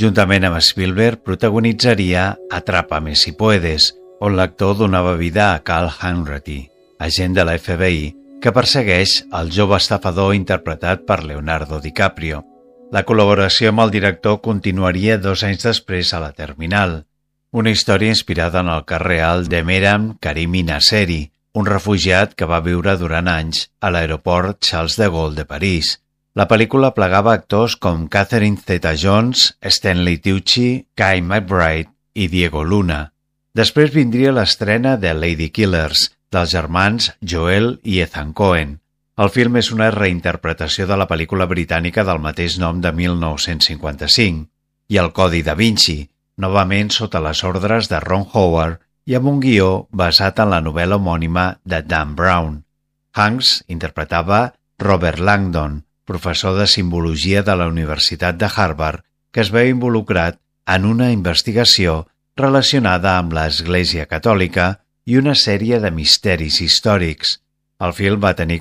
Juntament amb Spielberg protagonitzaria Atrápame si puedes, on l'actor donava vida a Carl Hanratty, agent de la FBI, que persegueix el jove estafador interpretat per Leonardo DiCaprio. La col·laboració amb el director continuaria 2 anys després a La Terminal, una història inspirada en el cas real de Mehram Karimi Nasseri, un refugiat que va viure durant anys a l'aeroport Charles de Gaulle de París. La pel·lícula plegava actors com Catherine Zeta-Jones, Stanley Tucci, Kai McBride i Diego Luna. Després vindria l'estrena de Lady Killers, dels germans Joel i Ethan Coen. El film és una reinterpretació de la pel·lícula britànica del mateix nom de 1955 i El Codi da Vinci, novament sota les ordres de Ron Howard i amb un guió basat en la novel·la homònima de Dan Brown. Hanks interpretava Robert Langdon, professor de simbologia de la Universitat de Harvard, que es veu involucrat en una investigació relacionada amb l'Església Catòlica i una sèrie de misteris històrics. El film va tenir